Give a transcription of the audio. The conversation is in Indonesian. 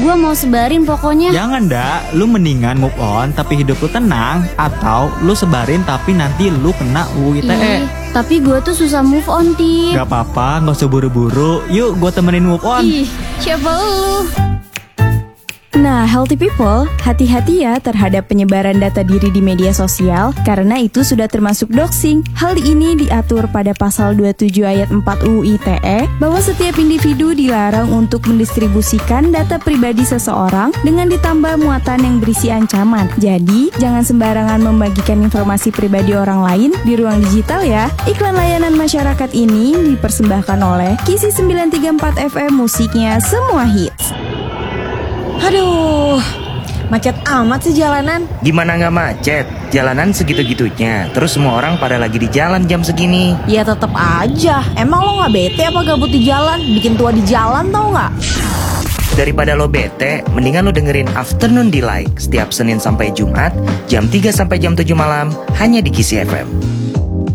Gua mau sebarin pokoknya. Jangan dak, lu mendingan move on tapi hidup lu tenang. Atau lu sebarin tapi nanti lu kena UU ITE. Ih, tapi gua tuh susah move on, Ti. Gak apa-apa, gak usah buru-buru. Yuk gua temenin move on. Ih, siapa lu? Nah, healthy people, hati-hati ya terhadap penyebaran data diri di media sosial karena itu sudah termasuk doxing. Hal ini diatur pada pasal 27 ayat 4 UU ITE bahwa setiap individu dilarang untuk mendistribusikan data pribadi seseorang dengan ditambah muatan yang berisi ancaman. Jadi, jangan sembarangan membagikan informasi pribadi orang lain di ruang digital ya. Iklan layanan masyarakat ini dipersembahkan oleh Kisi 934 FM, musiknya semua hits. Aduh, macet amat sih jalanan. Gimana nggak macet? Jalanan segitu-gitunya. Terus semua orang pada lagi di jalan jam segini. Ya tetep aja. Emang lo nggak bete apa gabut di jalan? Bikin tua di jalan tau nggak? Daripada lo bete, mendingan lo dengerin Afternoon Delight setiap Senin sampai Jumat jam 3 sampai jam 7 malam hanya di Kisi FM.